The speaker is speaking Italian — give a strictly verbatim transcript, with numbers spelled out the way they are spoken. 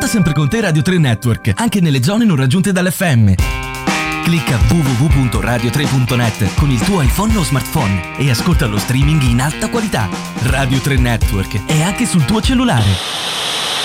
Porta sempre con te Radio tre Network, anche nelle zone non raggiunte dall'F M. Clicca w w w punto radio tre punto net con il tuo iPhone o smartphone e ascolta lo streaming in alta qualità. Radio tre Network è anche sul tuo cellulare.